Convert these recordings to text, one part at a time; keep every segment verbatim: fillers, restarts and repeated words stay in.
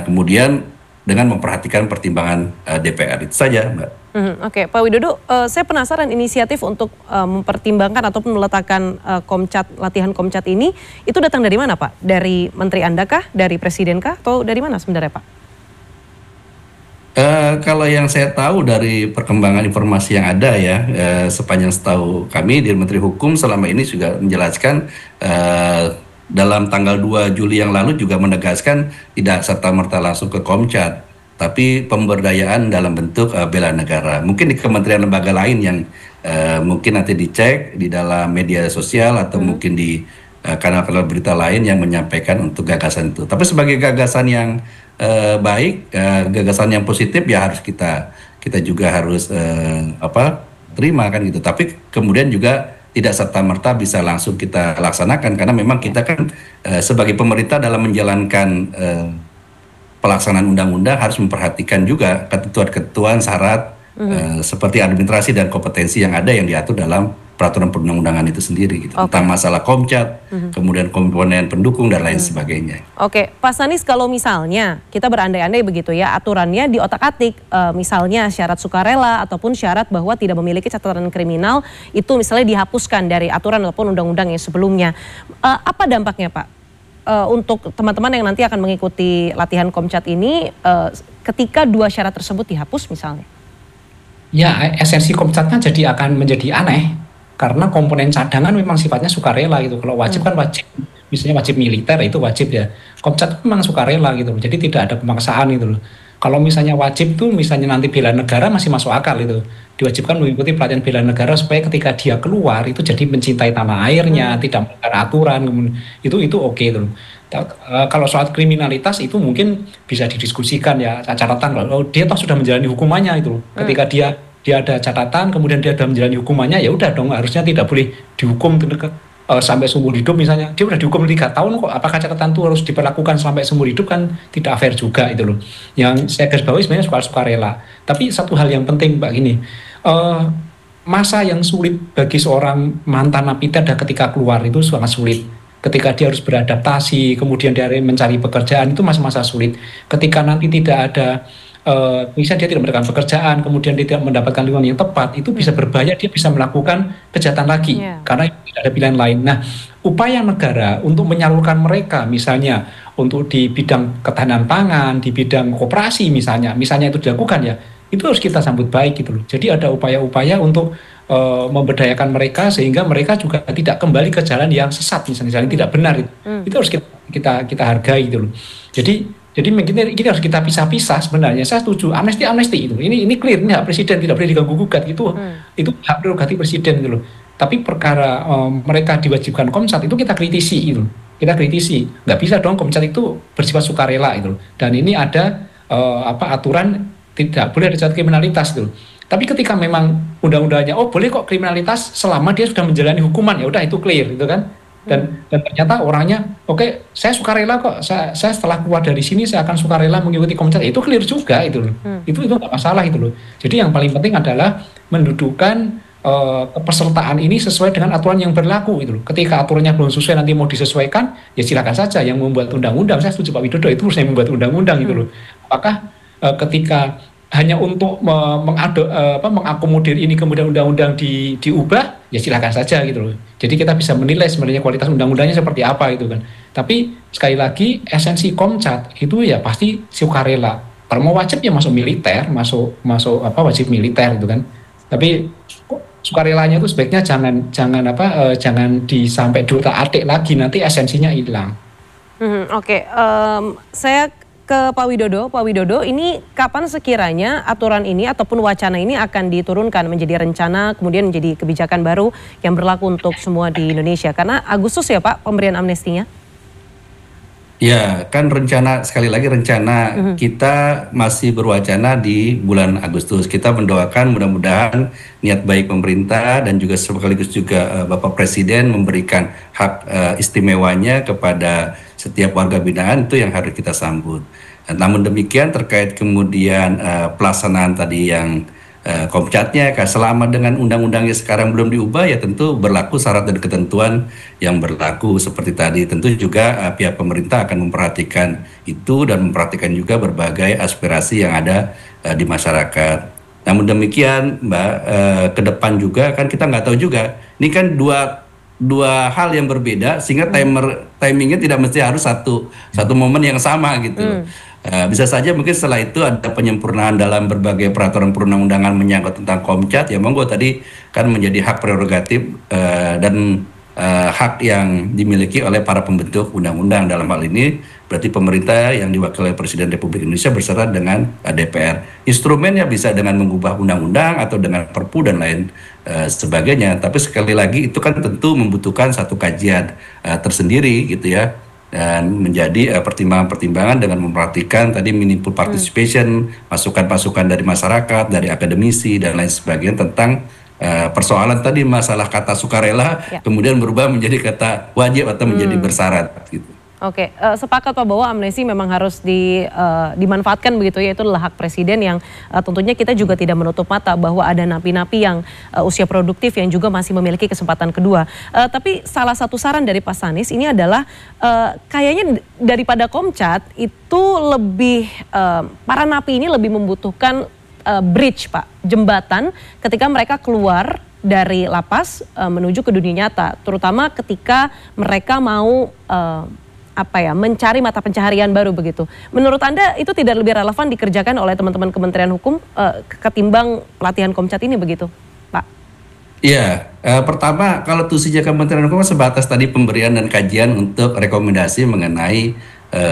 kemudian dengan memperhatikan pertimbangan uh, D P R itu saja, Mbak. Hmm, Oke, okay. Pak Widodo, uh, saya penasaran inisiatif untuk uh, mempertimbangkan ataupun meletakkan uh, Komcat, latihan Komcat ini, itu datang dari mana Pak? Dari Menteri Anda kah? Dari Presiden kah? Atau dari mana sebenarnya Pak? Uh, kalau yang saya tahu dari perkembangan informasi yang ada ya, uh, sepanjang setahu kami di Menteri Hukum selama ini juga menjelaskan uh, dalam tanggal dua Juli yang lalu juga menegaskan tidak serta-merta langsung ke Komcat, tapi pemberdayaan dalam bentuk uh, bela negara. Mungkin di kementerian lembaga lain yang uh, mungkin nanti dicek di dalam media sosial atau hmm. mungkin di uh, kanal-kanal berita lain yang menyampaikan untuk gagasan itu. Tapi sebagai gagasan yang uh, baik, uh, gagasan yang positif ya harus kita kita juga harus uh, apa terima kan gitu. Tapi kemudian juga tidak serta-merta bisa langsung kita laksanakan karena memang kita kan uh, sebagai pemerintah dalam menjalankan uh, pelaksanaan undang-undang harus memperhatikan juga ketentuan-ketentuan syarat mm. uh, seperti administrasi dan kompetensi yang ada yang diatur dalam peraturan perundang-undangan itu sendiri gitu. Okay. Tentang masalah Komcat, mm-hmm. kemudian komponen pendukung dan lain mm. sebagainya. Oke, okay. Pak Sanis, kalau misalnya kita berandai-andai begitu ya, aturannya diotak-atik, uh, misalnya syarat sukarela ataupun syarat bahwa tidak memiliki catatan kriminal itu misalnya dihapuskan dari aturan ataupun undang-undang yang sebelumnya. Uh, apa dampaknya Pak? Uh, untuk teman-teman yang nanti akan mengikuti latihan Komcat ini uh, ketika dua syarat tersebut dihapus misalnya? Ya, esensi Komcatnya jadi akan menjadi aneh karena komponen cadangan memang sifatnya sukarela gitu. Kalau wajib hmm. kan wajib, misalnya wajib militer itu wajib ya. Komcat memang sukarela gitu, jadi tidak ada pemaksaan gitu loh. Kalau misalnya wajib tuh misalnya nanti bela negara masih masuk akal itu. Diwajibkan mengikuti pelatihan bela negara supaya ketika dia keluar itu jadi mencintai tanah airnya, hmm. tidak melanggar aturan, itu itu oke okay, itu. Uh, kalau soal kriminalitas itu mungkin bisa didiskusikan ya catatan kalau dia toh sudah menjalani hukumannya itu. Hmm. Ketika dia dia ada catatan kemudian dia sudah menjalani hukumannya ya udah dong harusnya tidak boleh dihukum Uh, sampai seumur hidup misalnya, dia udah dihukum tiga tahun kok, apakah catatan itu harus diperlakukan sampai seumur hidup kan tidak fair juga itu loh. Yang saya garis bawahi sebenarnya soal sukarela. Tapi satu hal yang penting Mbak gini, uh, masa yang sulit bagi seorang mantan napiter ketika keluar itu sangat sulit. Ketika dia harus beradaptasi, kemudian dia mencari pekerjaan itu masa-masa sulit. Ketika nanti tidak ada Uh, misalnya dia tidak mendapatkan pekerjaan, kemudian dia tidak mendapatkan lingkungan yang tepat, itu bisa berbahaya, dia bisa melakukan kejahatan lagi yeah. karena tidak ada pilihan lain. Nah, upaya negara untuk menyalurkan mereka, misalnya untuk di bidang ketahanan pangan, di bidang koperasi misalnya, misalnya itu dilakukan ya, itu harus kita sambut baik gitu loh. Jadi ada upaya-upaya untuk uh, memberdayakan mereka sehingga mereka juga tidak kembali ke jalan yang sesat, misalnya jalan tidak benar itu, mm. itu harus kita kita, kita hargai gitu loh. Jadi Jadi ini, ini harus kita pisah-pisah sebenarnya. Saya setuju amnesti amnesti itu. Ini ini clear, ini hak presiden tidak boleh diganggu gugat itu. Hmm. Itu hak prerogatif presiden gitu loh. Tapi perkara um, mereka diwajibkan Komcat itu kita kritisi itu. Kita kritisi. Nggak bisa dong Komcat itu bersifat sukarela itu. Dan ini ada uh, apa aturan tidak boleh ada catatan kriminalitas itu. Tapi ketika memang undang-undangnya oh boleh kok kriminalitas selama dia sudah menjalani hukuman ya udah itu clear gitu kan. Dan, dan ternyata orangnya oke okay, saya sukarela kok saya, saya setelah keluar dari sini saya akan sukarela mengikuti Komcat itu clear juga itu loh hmm. itu itu nggak masalah itu loh. Jadi yang paling penting adalah mendudukan uh, kepesertaan ini sesuai dengan aturan yang berlaku itu loh. Ketika aturannya belum sesuai nanti mau disesuaikan ya silakan saja yang membuat undang-undang. Saya setuju Pak Widodo itu harusnya membuat undang-undang hmm. itu loh. Apakah uh, ketika hanya untuk mengado, apa, mengakomodir ini kemudian undang-undang di, diubah, ya silakan saja gitu loh. Jadi kita bisa menilai sebenarnya kualitas undang-undangnya seperti apa itu kan. Tapi sekali lagi esensi Komcat itu ya pasti sukarela. Kalau mau wajib ya masuk militer, masuk masuk apa wajib militer gitu kan. Tapi sukarelanya itu sebaiknya jangan jangan apa uh, jangan disampai diutak-atik lagi nanti esensinya hilang. Hmm, Oke, okay. um, saya ke Pak Widodo, Pak Widodo, ini kapan sekiranya aturan ini ataupun wacana ini akan diturunkan menjadi rencana, kemudian menjadi kebijakan baru yang berlaku untuk semua di Indonesia? Karena Agustus ya Pak pemberian amnestinya? Ya, kan rencana, sekali lagi rencana mm-hmm. kita masih berwacana di bulan Agustus. Kita mendoakan mudah-mudahan niat baik pemerintah dan juga sekaligus juga uh, Bapak Presiden memberikan hak uh, istimewanya kepada setiap warga binaan itu yang harus kita sambut. Namun demikian terkait kemudian uh, pelaksanaan tadi yang uh, Komcatnya. Selama dengan undang-undangnya sekarang belum diubah, ya tentu berlaku syarat dan ketentuan yang berlaku seperti tadi. Tentu juga uh, pihak pemerintah akan memperhatikan itu dan memperhatikan juga berbagai aspirasi yang ada uh, di masyarakat. Namun demikian, Mbak, uh, ke depan juga kan kita nggak tahu juga. Ini kan dua dua hal yang berbeda, sehingga timer timingnya tidak mesti harus satu satu momen yang sama gitu. Hmm. Uh, bisa saja mungkin setelah itu ada penyempurnaan dalam berbagai peraturan perundang-undangan menyangkut tentang Komcat, ya monggo, tadi kan menjadi hak prerogatif uh, dan uh, hak yang dimiliki oleh para pembentuk undang-undang. Dalam hal ini berarti pemerintah yang diwakili oleh Presiden Republik Indonesia beserta dengan uh, D P R. Instrumennya bisa dengan mengubah undang-undang atau dengan perpu dan lain uh, sebagainya. Tapi sekali lagi itu kan tentu membutuhkan satu kajian uh, tersendiri gitu ya, dan menjadi uh, pertimbangan-pertimbangan dengan memperhatikan tadi meaningful participation, hmm. masukan-masukan dari masyarakat, dari akademisi dan lain sebagainya tentang uh, persoalan tadi masalah kata sukarela ya. Kemudian berubah menjadi kata wajib atau menjadi hmm. bersyarat gitu. Oke, uh, sepakat Pak bahwa amnesti memang harus di, uh, dimanfaatkan begitu ya, itu adalah hak presiden yang uh, tentunya kita juga tidak menutup mata bahwa ada napi-napi yang uh, usia produktif yang juga masih memiliki kesempatan kedua. Uh, tapi salah satu saran dari Pak Sanis ini adalah uh, kayaknya daripada Komcat itu lebih, uh, para napi ini lebih membutuhkan uh, bridge Pak, jembatan ketika mereka keluar dari lapas uh, menuju ke dunia nyata, terutama ketika mereka mau uh, apa ya, mencari mata pencaharian baru begitu. Menurut Anda itu tidak lebih relevan dikerjakan oleh teman-teman Kementerian Hukum uh, ketimbang pelatihan Komcat ini begitu, Pak? Iya, uh, pertama kalau tusinya Kementerian Hukum sebatas tadi pemberian dan kajian untuk rekomendasi mengenai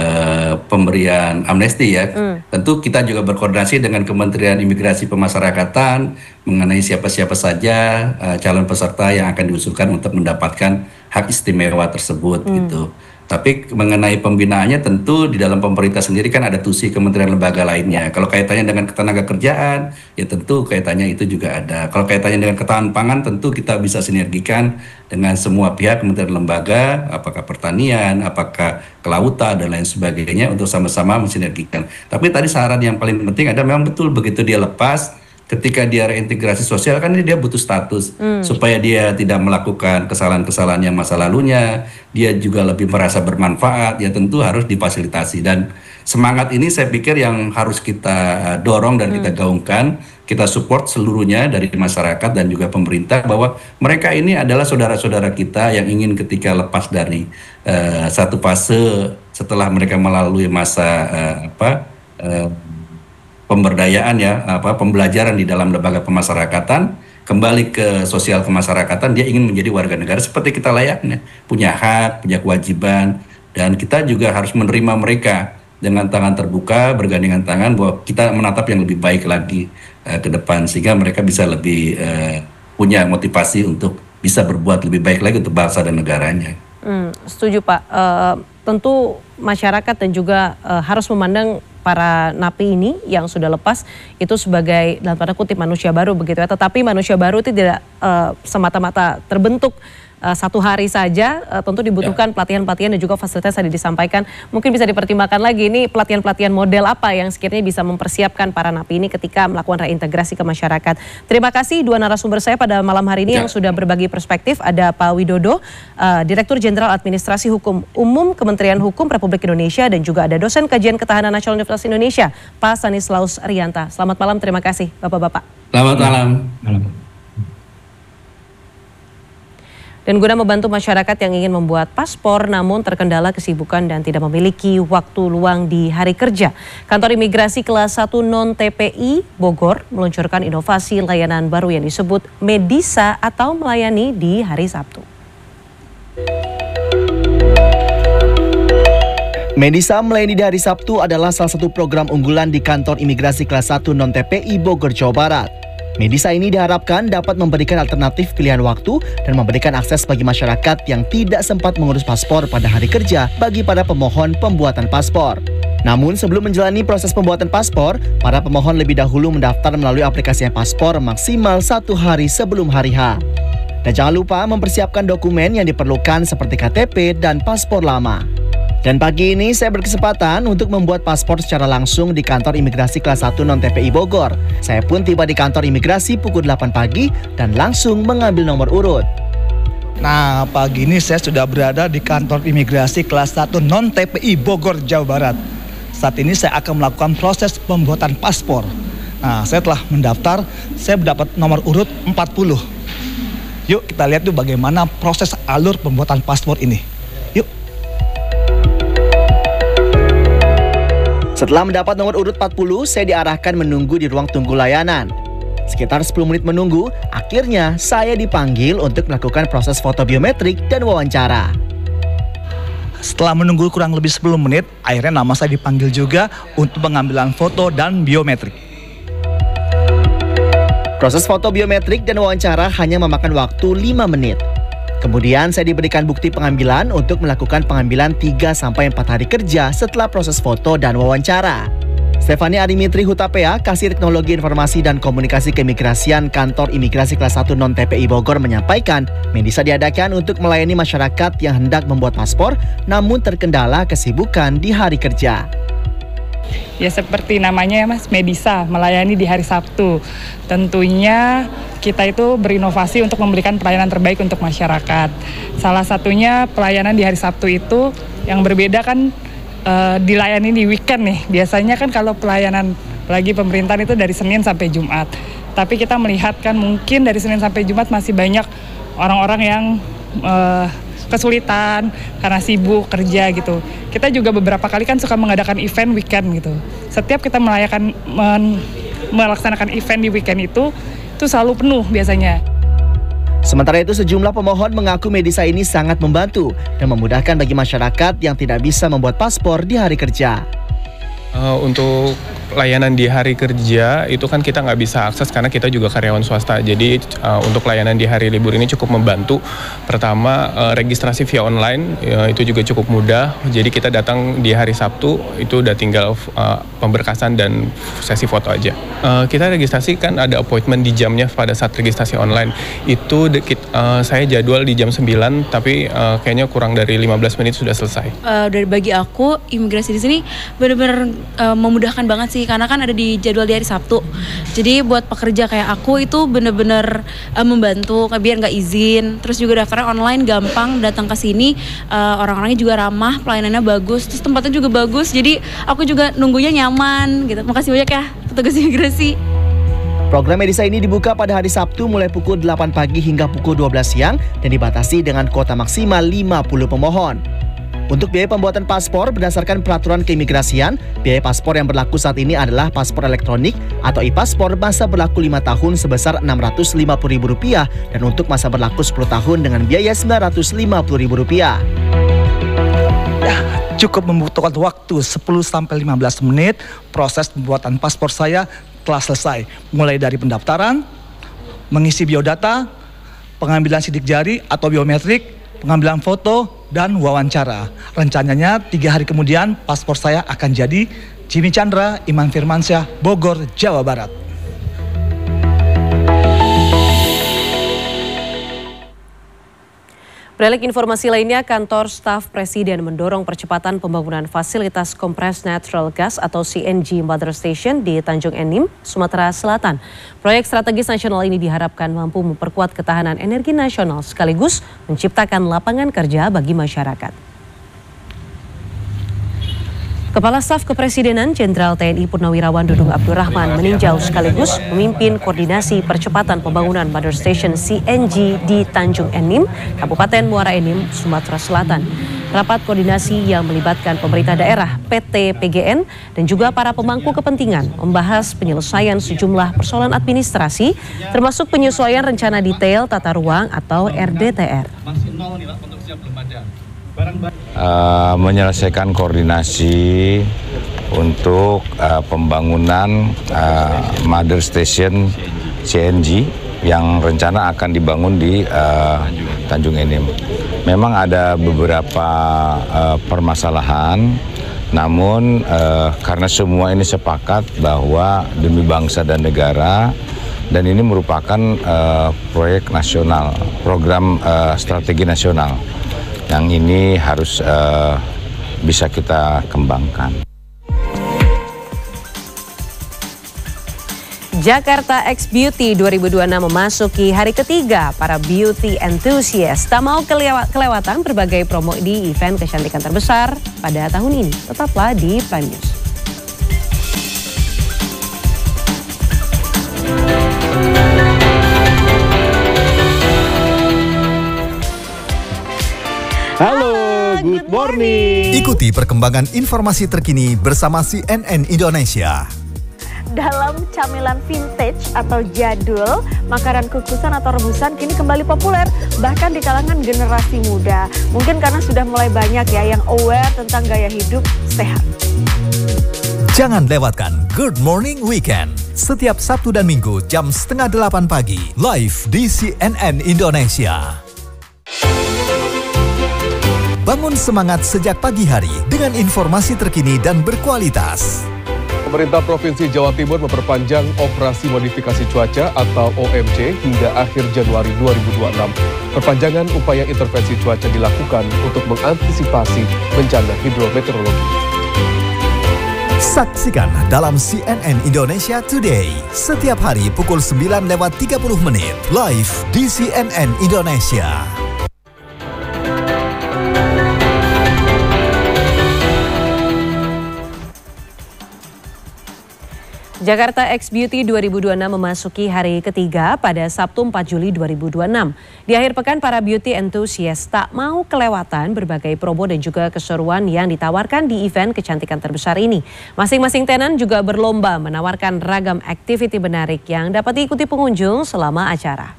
uh, pemberian amnesti ya. Hmm. Tentu kita juga berkoordinasi dengan Kementerian Imigrasi Pemasyarakatan mengenai siapa-siapa saja uh, calon peserta yang akan diusulkan untuk mendapatkan hak istimewa tersebut hmm. gitu. Tapi mengenai pembinaannya tentu di dalam pemerintah sendiri kan ada tusi kementerian lembaga lainnya. Kalau kaitannya dengan ketenaga kerjaan, ya tentu kaitannya itu juga ada. Kalau kaitannya dengan ketahanan pangan, tentu kita bisa sinergikan dengan semua pihak kementerian lembaga, apakah pertanian, apakah kelautan, dan lain sebagainya untuk sama-sama mensinergikan. Tapi tadi saran yang paling penting ada memang betul begitu dia lepas, ketika dia reintegrasi sosial kan dia butuh status hmm. supaya dia tidak melakukan kesalahan-kesalahan yang masa lalunya, dia juga lebih merasa bermanfaat, ya tentu harus difasilitasi. Dan semangat ini saya pikir yang harus kita dorong dan hmm. kita gaungkan, kita support seluruhnya dari masyarakat dan juga pemerintah, bahwa mereka ini adalah saudara-saudara kita yang ingin ketika lepas dari uh, satu fase setelah mereka melalui masa uh, apa uh, pemberdayaan ya, apa pembelajaran di dalam lembaga pemasyarakatan, kembali ke sosial kemasyarakatan, dia ingin menjadi warga negara seperti kita layaknya, punya hak, punya kewajiban, dan kita juga harus menerima mereka dengan tangan terbuka, bergandengan tangan, bahwa kita menatap yang lebih baik lagi uh, ke depan, sehingga mereka bisa lebih uh, punya motivasi untuk bisa berbuat lebih baik lagi untuk bangsa dan negaranya. Hmm, setuju Pak. Uh, tentu masyarakat dan juga uh, harus memandang para napi ini yang sudah lepas itu sebagai dalam tanda kutip manusia baru begitu ya. Tetapi manusia baru itu tidak uh, semata-mata terbentuk uh, satu hari saja, uh, tentu dibutuhkan pelatihan-pelatihan dan juga fasilitas tadi disampaikan. Mungkin bisa dipertimbangkan lagi ini pelatihan-pelatihan model apa yang sekiranya bisa mempersiapkan para napi ini ketika melakukan reintegrasi ke masyarakat. Terima kasih dua narasumber saya pada malam hari ini ya. Yang sudah berbagi perspektif. Ada Pak Widodo, uh, Direktur Jenderal Administrasi Hukum Umum Kementerian Hukum Republik Indonesia, dan juga ada dosen kajian ketahanan nasional Universitas Indonesia, Pak Stanislaus Rianta. Selamat malam, terima kasih Bapak-Bapak. Selamat malam. Malam. Dan guna membantu masyarakat yang ingin membuat paspor namun terkendala kesibukan dan tidak memiliki waktu luang di hari kerja, Kantor Imigrasi Kelas satu Non-T P I Bogor meluncurkan inovasi layanan baru yang disebut Medisa atau melayani di hari Sabtu. Medisa melayani di hari Sabtu adalah salah satu program unggulan di Kantor Imigrasi Kelas satu Non-T P I Bogor, Jawa Barat. Medisa ini diharapkan dapat memberikan alternatif pilihan waktu dan memberikan akses bagi masyarakat yang tidak sempat mengurus paspor pada hari kerja bagi para pemohon pembuatan paspor. Namun sebelum menjalani proses pembuatan paspor, para pemohon lebih dahulu mendaftar melalui aplikasi paspor maksimal satu hari sebelum hari H. Dan jangan lupa mempersiapkan dokumen yang diperlukan seperti K T P dan paspor lama. Dan pagi ini saya berkesempatan untuk membuat paspor secara langsung di kantor imigrasi kelas satu non-T P I Bogor. Saya pun tiba di kantor imigrasi pukul delapan pagi dan langsung mengambil nomor urut. Nah, pagi ini saya sudah berada di kantor imigrasi kelas satu non-T P I Bogor, Jawa Barat. Saat ini saya akan melakukan proses pembuatan paspor. Nah, saya telah mendaftar, saya mendapat nomor urut empat puluh. Yuk kita lihat tuh bagaimana proses alur pembuatan paspor ini. Yuk. Setelah mendapat nomor urut empat puluh, saya diarahkan menunggu di ruang tunggu layanan. Sekitar sepuluh menit menunggu, akhirnya saya dipanggil untuk melakukan proses foto biometrik dan wawancara. Setelah menunggu kurang lebih sepuluh menit, akhirnya nama saya dipanggil juga untuk pengambilan foto dan biometrik. Proses foto biometrik dan wawancara hanya memakan waktu lima menit. Kemudian saya diberikan bukti pengambilan untuk melakukan pengambilan tiga sampai empat hari kerja setelah proses foto dan wawancara. Stefani Arimitri Hutapea, Kasir Teknologi Informasi dan Komunikasi Keimigrasian Kantor Imigrasi Kelas satu Non-T P I Bogor menyampaikan, Medisa diadakan untuk melayani masyarakat yang hendak membuat paspor namun terkendala kesibukan di hari kerja. Ya seperti namanya ya Mas, Medisa, melayani di hari Sabtu. Tentunya kita itu berinovasi untuk memberikan pelayanan terbaik untuk masyarakat. Salah satunya pelayanan di hari Sabtu itu yang berbeda kan e, dilayani di weekend nih. Biasanya kan kalau pelayanan lagi pemerintahan itu dari Senin sampai Jumat. Tapi kita melihat kan mungkin dari Senin sampai Jumat masih banyak orang-orang yang e, kesulitan karena sibuk kerja gitu. Kita juga beberapa kali kan suka mengadakan event weekend gitu. Setiap kita melayakan men, melaksanakan event di weekend itu itu selalu penuh biasanya. Sementara itu sejumlah pemohon mengaku Medisa ini sangat membantu dan memudahkan bagi masyarakat yang tidak bisa membuat paspor di hari kerja. Uh, untuk layanan di hari kerja itu kan kita nggak bisa akses karena kita juga karyawan swasta. Jadi uh, untuk layanan di hari libur ini cukup membantu. Pertama uh, registrasi via online uh, itu juga cukup mudah. Jadi kita datang di hari Sabtu itu udah tinggal uh, pemberkasan dan sesi foto aja. Uh, kita registrasi kan ada appointment di jamnya pada saat registrasi online. Itu dekit, uh, saya jadwal di jam sembilan tapi uh, kayaknya kurang dari lima belas menit sudah selesai. Uh, dari bagi aku imigrasi di sini benar-benar uh, memudahkan banget sih. Karena kan ada di jadwal di hari Sabtu. Jadi buat pekerja kayak aku itu bener-bener uh, membantu biar nggak izin. Terus juga daftarnya online gampang, datang ke sini uh, orang-orangnya juga ramah, pelayanannya bagus, terus tempatnya juga bagus. Jadi aku juga nunggunya nyaman gitu. Makasih banyak ya petugas imigrasi. Program Medisa ini dibuka pada hari Sabtu mulai pukul delapan pagi hingga pukul dua belas siang dan dibatasi dengan kuota maksimal lima puluh pemohon. Untuk biaya pembuatan paspor berdasarkan peraturan keimigrasian, biaya paspor yang berlaku saat ini adalah paspor elektronik atau e-paspor masa berlaku lima tahun sebesar enam ratus lima puluh ribu rupiah dan untuk masa berlaku sepuluh tahun dengan biaya sembilan ratus lima puluh ribu rupiah. Ya, cukup membutuhkan waktu sepuluh sampai lima belas menit, proses pembuatan paspor saya telah selesai. Mulai dari pendaftaran, mengisi biodata, pengambilan sidik jari atau biometrik, pengambilan foto, dan wawancara. Rencananya tiga hari kemudian paspor saya akan jadi. Jimmy Chandra, Iman Firmansyah, Bogor, Jawa Barat. Beralih informasi lainnya, kantor staf Presiden mendorong percepatan pembangunan fasilitas compressed natural gas atau C N G Mother Station di Tanjung Enim, Sumatera Selatan. Proyek strategis nasional ini diharapkan mampu memperkuat ketahanan energi nasional sekaligus menciptakan lapangan kerja bagi masyarakat. Kepala Staf Kepresidenan Jenderal T N I Purnawirawan Dudung Abdurrahman meninjau sekaligus memimpin koordinasi percepatan pembangunan Mother Station C N G di Tanjung Enim, Kabupaten Muara Enim, Sumatera Selatan. Rapat koordinasi yang melibatkan pemerintah daerah, P T P G N, dan juga para pemangku kepentingan membahas penyelesaian sejumlah persoalan administrasi, termasuk penyesuaian rencana detail tata ruang atau R D T R. Uh, menyelesaikan koordinasi untuk uh, pembangunan uh, Mother Station C N G yang rencana akan dibangun di uh, Tanjung Enim. Memang ada beberapa uh, permasalahan, namun uh, karena semua ini sepakat bahwa demi bangsa dan negara, dan ini merupakan uh, proyek nasional, program uh, strategi nasional yang ini harus uh, bisa kita kembangkan. Jakarta X Beauty dua ribu dua puluh enam memasuki hari ketiga. Para beauty enthusiast tak mau kelewatan berbagai promo di event kecantikan terbesar pada tahun ini. Tetaplah di Prime News. Halo, good morning. Ikuti perkembangan informasi terkini bersama C N N Indonesia. Dalam camilan vintage atau jadul, makanan kukusan atau rebusan kini kembali populer bahkan di kalangan generasi muda. Mungkin karena sudah mulai banyak ya yang aware tentang gaya hidup sehat. Jangan lewatkan Good Morning Weekend setiap Sabtu dan Minggu jam setengah delapan pagi live di C N N Indonesia. Bangun semangat sejak pagi hari dengan informasi terkini dan berkualitas. Pemerintah Provinsi Jawa Timur memperpanjang operasi modifikasi cuaca atau O M C hingga akhir Januari dua ribu dua puluh enam. Perpanjangan upaya intervensi cuaca dilakukan untuk mengantisipasi bencana hidrometeorologi. Saksikan dalam C N N Indonesia Today setiap hari pukul sembilan lewat tiga puluh menit live di C N N Indonesia. Jakarta X Beauty dua ribu dua puluh enam memasuki hari ketiga pada Sabtu empat Juli dua ribu dua puluh enam. Di akhir pekan para beauty enthusiast tak mau kelewatan berbagai promo dan juga keseruan yang ditawarkan di event kecantikan terbesar ini. Masing-masing tenan juga berlomba menawarkan ragam aktiviti menarik yang dapat diikuti pengunjung selama acara.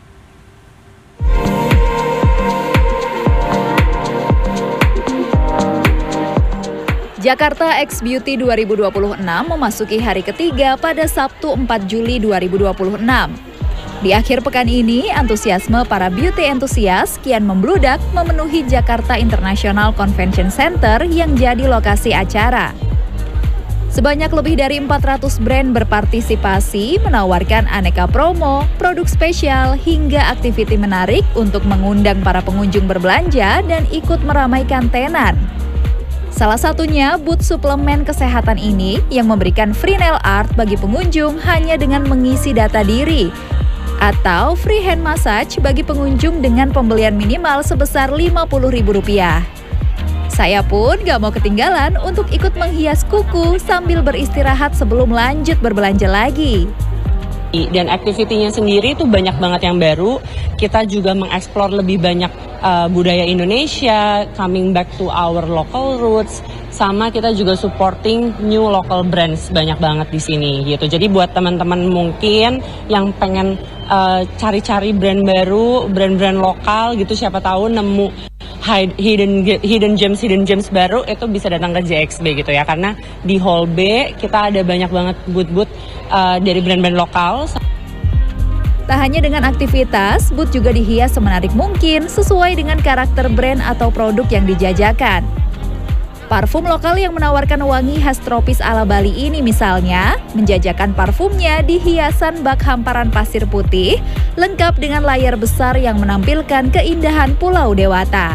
Jakarta X Beauty dua ribu dua puluh enam memasuki hari ketiga pada Sabtu empat Juli dua ribu dua puluh enam. Di akhir pekan ini, antusiasme para beauty entusias kian membludak memenuhi Jakarta International Convention Center yang jadi lokasi acara. Sebanyak lebih dari empat ratus brand berpartisipasi menawarkan aneka promo, produk spesial, hingga aktiviti menarik untuk mengundang para pengunjung berbelanja dan ikut meramaikan tenan. Salah satunya booth suplemen kesehatan ini yang memberikan free nail art bagi pengunjung hanya dengan mengisi data diri, atau free hand massage bagi pengunjung dengan pembelian minimal sebesar lima puluh ribu rupiah. Saya pun gak mau ketinggalan untuk ikut menghias kuku sambil beristirahat sebelum lanjut berbelanja lagi. Dan aktivitinya sendiri itu banyak banget yang baru. Kita juga mengeksplor lebih banyak uh, budaya Indonesia, coming back to our local roots, sama kita juga supporting new local brands banyak banget di sini gitu. Jadi buat teman-teman mungkin yang pengen uh, cari-cari brand baru, brand-brand lokal gitu, siapa tahu nemu hidden hidden gems hidden gems baru, itu bisa datang ke J X B gitu ya, karena di Hall B kita ada banyak banget booth-booth uh, dari brand-brand lokal. Tak hanya dengan aktivitas, booth juga dihias semenarik mungkin sesuai dengan karakter brand atau produk yang dijajakan. Parfum lokal yang menawarkan wangi khas tropis ala Bali ini misalnya menjajakan parfumnya di hiasan bak hamparan pasir putih, lengkap dengan layar besar yang menampilkan keindahan Pulau Dewata.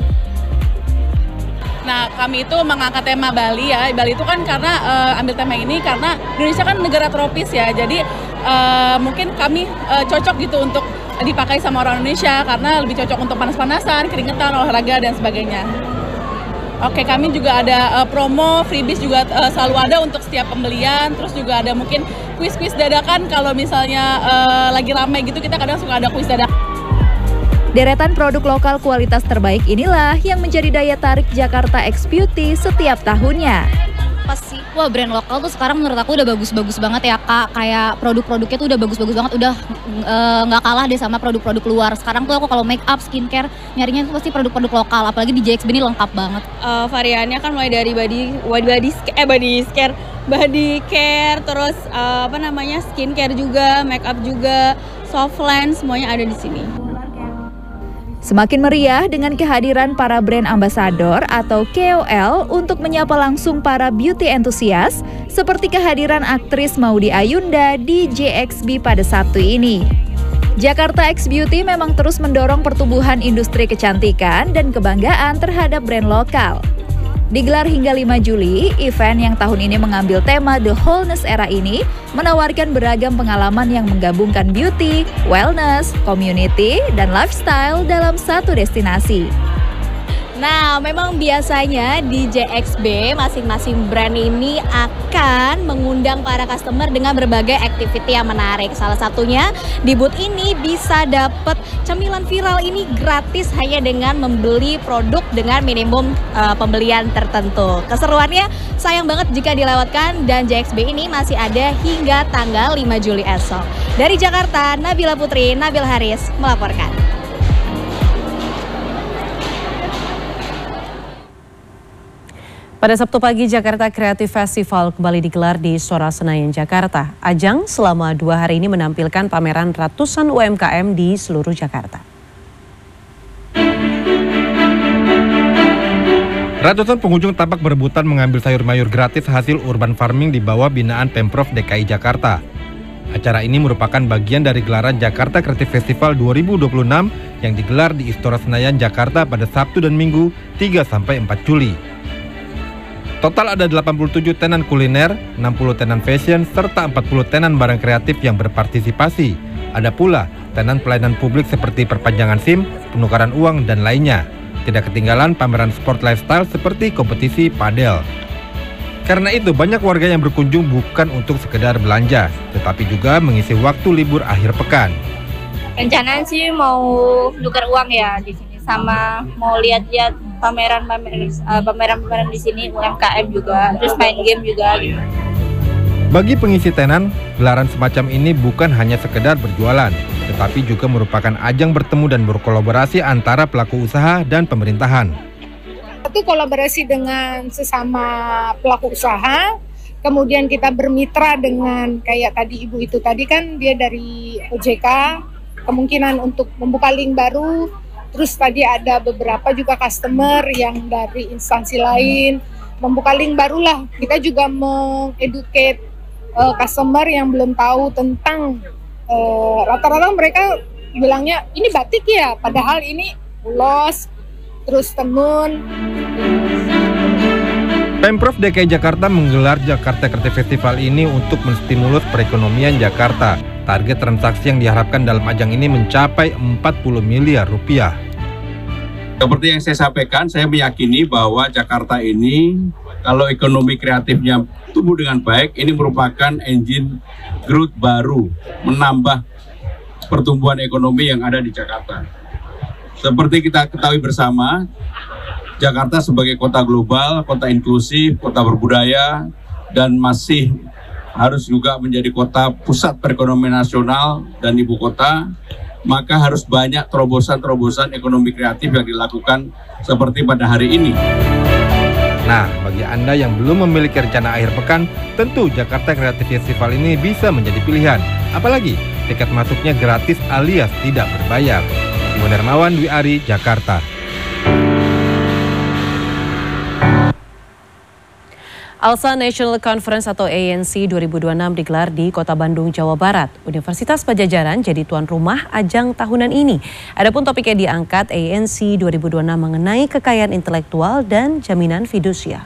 Nah, kami itu mengangkat tema Bali ya. Bali itu kan karena uh, ambil tema ini karena Indonesia kan negara tropis ya. Jadi uh, mungkin kami uh, cocok gitu untuk dipakai sama orang Indonesia karena lebih cocok untuk panas-panasan, keringetan, olahraga dan sebagainya. Oke, kami juga ada uh, promo, freebies juga uh, selalu ada untuk setiap pembelian. Terus juga ada mungkin kuis-kuis dadakan kalau misalnya uh, lagi ramai gitu, kita kadang suka ada kuis dadakan. Deretan produk lokal kualitas terbaik inilah yang menjadi daya tarik Jakarta X Beauty setiap tahunnya. Pasti, wah brand lokal tuh sekarang menurut aku udah bagus-bagus banget ya Kak. Kayak produk-produknya tuh udah bagus-bagus banget, udah nggak uh, kalah deh sama produk-produk luar. Sekarang tuh aku kalau make up, skincare, nyarinya tuh pasti produk-produk lokal. Apalagi di J X B ini lengkap banget. Uh, variannya kan mulai dari body, body, eh body care, body care, terus uh, apa namanya skincare juga, make up juga, soft lens, semuanya ada di sini. Semakin meriah dengan kehadiran para brand ambassador atau K O L untuk menyapa langsung para beauty enthusiast, seperti kehadiran aktris Maudy Ayunda di J X B pada Sabtu ini. Jakarta X Beauty memang terus mendorong pertumbuhan industri kecantikan dan kebanggaan terhadap brand lokal. Digelar hingga lima Juli, event yang tahun ini mengambil tema The Wholeness Era ini menawarkan beragam pengalaman yang menggabungkan beauty, wellness, community, dan lifestyle dalam satu destinasi. Nah, memang biasanya di J X B masing-masing brand ini akan mengundang para customer dengan berbagai activity yang menarik. Salah satunya di booth ini bisa dapat cemilan viral ini gratis hanya dengan membeli produk dengan minimum uh, pembelian tertentu. Keseruannya sayang banget jika dilewatkan dan J X B ini masih ada hingga tanggal lima Juli esok. Dari Jakarta, Nabila Putri, Nabil Haris melaporkan. Pada Sabtu pagi, Jakarta Creative Festival kembali digelar di Istora Senayan, Jakarta. Ajang selama dua hari ini menampilkan pameran ratusan U M K M di seluruh Jakarta. Ratusan pengunjung tampak berebutan mengambil sayur mayur gratis hasil urban farming di bawah binaan Pemprov D K I Jakarta. Acara ini merupakan bagian dari gelaran Jakarta Creative Festival dua ribu dua puluh enam yang digelar di Istora Senayan, Jakarta pada Sabtu dan Minggu tiga sampai empat Juli. Total ada delapan puluh tujuh tenan kuliner, enam puluh tenan fashion, serta empat puluh tenan barang kreatif yang berpartisipasi. Ada pula tenan pelayanan publik seperti perpanjangan SIM, penukaran uang, dan lainnya. Tidak ketinggalan pameran sport lifestyle seperti kompetisi padel. Karena itu banyak warga yang berkunjung bukan untuk sekedar belanja, tetapi juga mengisi waktu libur akhir pekan. Rencananya sih mau tukar uang ya di sini, sama mau lihat-lihat pameran-pameran uh, pameran-pameran di sini, U M K M juga, terus main game juga gitu. Bagi pengisi tenan, gelaran semacam ini bukan hanya sekedar berjualan, tetapi juga merupakan ajang bertemu dan berkolaborasi antara pelaku usaha dan pemerintahan. Itu kolaborasi dengan sesama pelaku usaha, kemudian kita bermitra dengan kayak tadi ibu itu tadi kan dia dari O J K, kemungkinan untuk membuka link baru. Terus tadi ada beberapa juga customer yang dari instansi lain membuka link barulah. Kita juga mengeducate uh, customer yang belum tahu tentang uh, rata-rata mereka bilangnya ini batik ya, padahal ini ulos, terus tenun. Pemprov D K I Jakarta menggelar Jakarta Creative Festival ini untuk menstimulus perekonomian Jakarta. Target transaksi yang diharapkan dalam ajang ini mencapai empat puluh miliar rupiah. Seperti yang saya sampaikan, saya meyakini bahwa Jakarta ini kalau ekonomi kreatifnya tumbuh dengan baik, ini merupakan engine growth baru, menambah pertumbuhan ekonomi yang ada di Jakarta. Seperti kita ketahui bersama, Jakarta sebagai kota global, kota inklusif, kota berbudaya, dan masih harus juga menjadi kota pusat perekonomian nasional dan ibu kota, maka harus banyak terobosan-terobosan ekonomi kreatif yang dilakukan seperti pada hari ini. Nah, bagi Anda yang belum memiliki rencana akhir pekan, tentu Jakarta Creative Festival ini bisa menjadi pilihan. Apalagi tiket masuknya gratis alias tidak berbayar. Iwan Hermawan, Dwi Ari, Jakarta. ALSA National Conference atau A N C dua ribu dua puluh enam digelar di Kota Bandung, Jawa Barat. Universitas Padjadjaran jadi tuan rumah ajang tahunan ini. Adapun topiknya diangkat A N C dua ribu dua puluh enam mengenai kekayaan intelektual dan jaminan fidusia.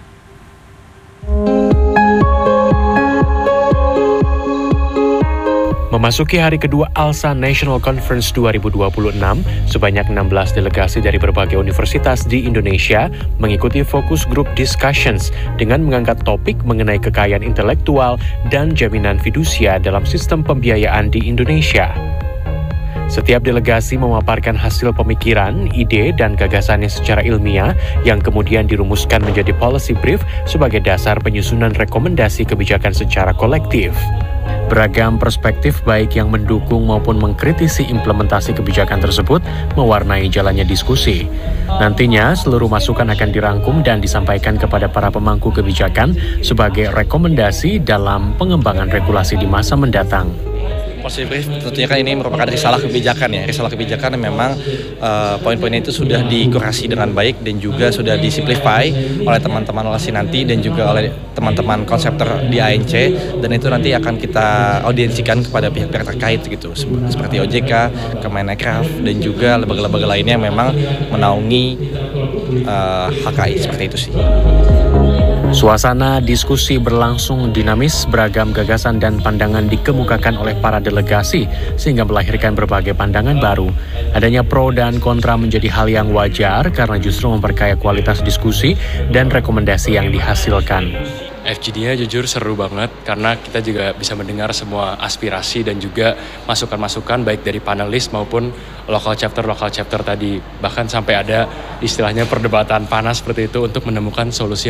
Memasuki hari kedua ALSA National Conference dua ribu dua puluh enam, sebanyak enam belas delegasi dari berbagai universitas di Indonesia mengikuti fokus group discussions dengan mengangkat topik mengenai kekayaan intelektual dan jaminan fidusia dalam sistem pembiayaan di Indonesia. Setiap delegasi memaparkan hasil pemikiran, ide, dan gagasannya secara ilmiah yang kemudian dirumuskan menjadi policy brief sebagai dasar penyusunan rekomendasi kebijakan secara kolektif. Beragam perspektif baik yang mendukung maupun mengkritisi implementasi kebijakan tersebut mewarnai jalannya diskusi. Nantinya seluruh masukan akan dirangkum dan disampaikan kepada para pemangku kebijakan sebagai rekomendasi dalam pengembangan regulasi di masa mendatang. positif tentunya kan ini merupakan risalah kebijakan ya, risalah kebijakan yang memang uh, poin-poinnya itu sudah dikurasi dengan baik dan juga sudah disimplify oleh teman-teman Olasi nanti dan juga oleh teman-teman konseptor di A N C, dan itu nanti akan kita audiensikan kepada pihak-pihak terkait gitu, seperti O J K, Kemenekraf dan juga lembaga-lembaga lainnya yang memang menaungi uh, H K I, seperti itu sih. Suasana diskusi berlangsung dinamis, beragam gagasan dan pandangan dikemukakan oleh para delegasi sehingga melahirkan berbagai pandangan baru. Adanya pro dan kontra menjadi hal yang wajar karena justru memperkaya kualitas diskusi dan rekomendasi yang dihasilkan. F G D-nya jujur seru banget karena kita juga bisa mendengar semua aspirasi dan juga masukan-masukan baik dari panelis maupun lokal chapter-lokal chapter tadi. Bahkan sampai ada istilahnya perdebatan panas seperti itu untuk menemukan solusi